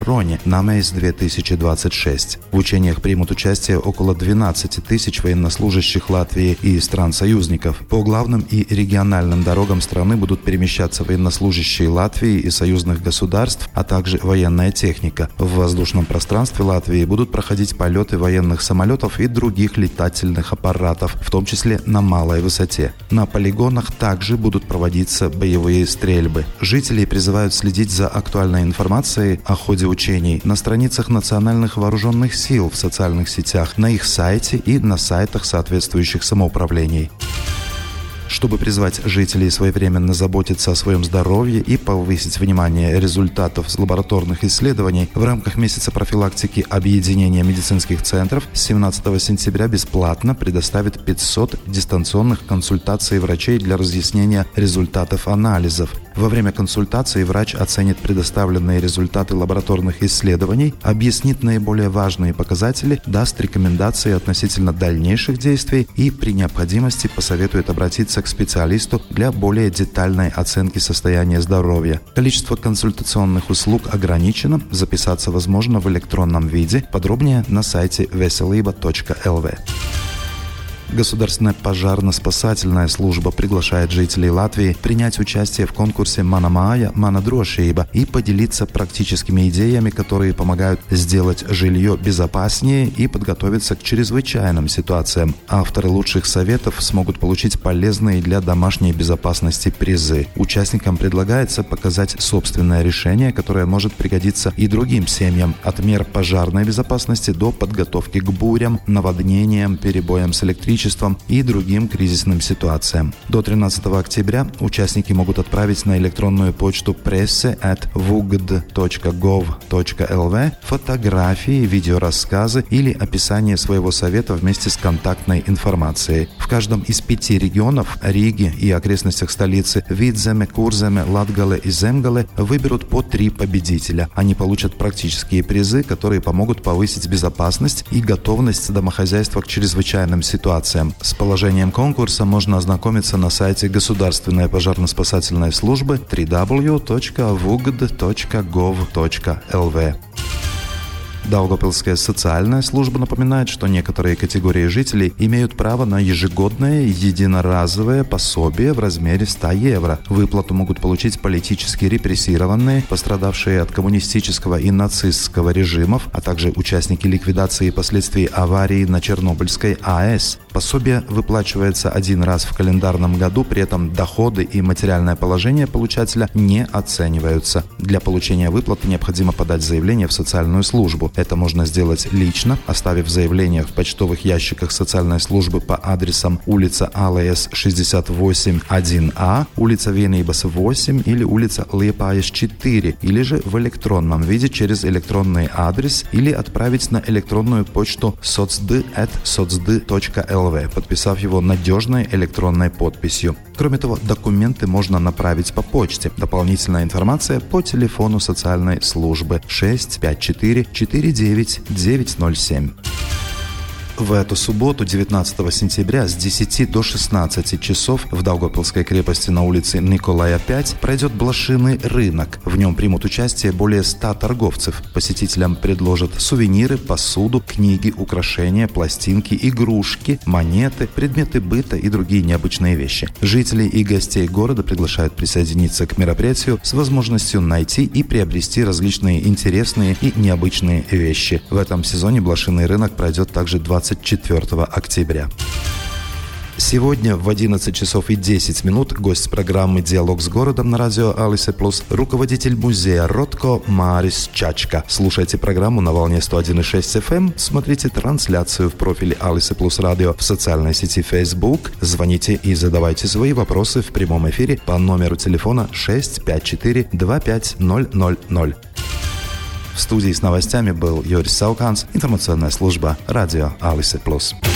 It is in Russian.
Роне на МЭЙС 2026. В учениях примут участие около 12 тысяч военнослужащих Латвии и стран-союзников. По главным и региональным дорогам страны будут перемещаться военнослужащие Латвии и союзных государств, а также военная техника. В воздушном пространстве Латвии будут проходить полеты военных самолетов и других летательных аппаратов, в том числе на малой высоте. На полигонах также будут проводиться боевые стрельбы. Жителей призывают следить за актуальной информацией о ходе учений на страницах национальных вооруженных сил в социальных сетях, на их сайте и на сайтах соответствующих самоуправлений. Чтобы призвать жителей своевременно заботиться о своем здоровье и повысить внимание результатов лабораторных исследований, в рамках месяца профилактики объединения медицинских центров с 17 сентября бесплатно предоставит 500 дистанционных консультаций врачей для разъяснения результатов анализов. Во время консультации врач оценит предоставленные результаты лабораторных исследований, объяснит наиболее важные показатели, даст рекомендации относительно дальнейших действий и при необходимости посоветует обратиться к специалисту для более детальной оценки состояния здоровья. Количество консультационных услуг ограничено, записаться возможно в электронном виде, подробнее на сайте veselība.lv. Государственная пожарно-спасательная служба приглашает жителей Латвии принять участие в конкурсе «Mana māja, mana drošība» и поделиться практическими идеями, которые помогают сделать жилье безопаснее и подготовиться к чрезвычайным ситуациям. Авторы лучших советов смогут получить полезные для домашней безопасности призы. Участникам предлагается показать собственное решение, которое может пригодиться и другим семьям, от мер пожарной безопасности до подготовки к бурям, наводнениям, перебоям с электричеством и другим кризисным ситуациям. До 13 октября участники могут отправить на электронную почту presse@vugd.gov.lv фотографии, видеорассказы или описание своего совета вместе с контактной информацией. В каждом из 5 регионов Риги и окрестностях столицы Видземе, Курземе, Латгале и Земгале выберут по 3 победителя. Они получат практические призы, которые помогут повысить безопасность и готовность домохозяйства к чрезвычайным ситуациям. С положением конкурса можно ознакомиться на сайте Государственной пожарно-спасательной службы www.vugd.gov.lv. Даугавпилская социальная служба напоминает, что некоторые категории жителей имеют право на ежегодное единоразовое пособие в размере 100 евро. Выплату могут получить политически репрессированные, пострадавшие от коммунистического и нацистского режимов, а также участники ликвидации последствий аварии на Чернобыльской АЭС. Пособие выплачивается один раз в календарном году, при этом доходы и материальное положение получателя не оцениваются. Для получения выплаты необходимо подать заявление в социальную службу. Это можно сделать лично, оставив заявление в почтовых ящиках социальной службы по адресам улица АЛС 68 1А, улица Vienības 8 или улица Liepājas 4, или же в электронном виде через электронный адрес или отправить на электронную почту socd@socd.lv, подписав его надежной электронной подписью. Кроме того, документы можно направить по почте. Дополнительная информация по телефону социальной службы 654 49 907. В эту субботу, 19 сентября, с 10 до 16 часов в Даугавпилской крепости на улице Николая 5 пройдет блошиный рынок. В нем примут участие более 100 торговцев. Посетителям предложат сувениры, посуду, книги, украшения, пластинки, игрушки, монеты, предметы быта и другие необычные вещи. Жителей и гостей города приглашают присоединиться к мероприятию с возможностью найти и приобрести различные интересные и необычные вещи. В этом сезоне блошиный рынок пройдет также 24 октября. Сегодня в 11 часов и 10 минут гость программы «Диалог с городом» на радио Алисе Плюс, руководитель музея Ротко Марис Чачка. Слушайте программу на волне 101,6 FM, смотрите трансляцию в профиле Алисе Плюс Радио в социальной сети Facebook, звоните и задавайте свои вопросы в прямом эфире по номеру телефона 654 25000. В студии с новостями был Юрис Сауканс, информационная служба радио Алисе Плюс.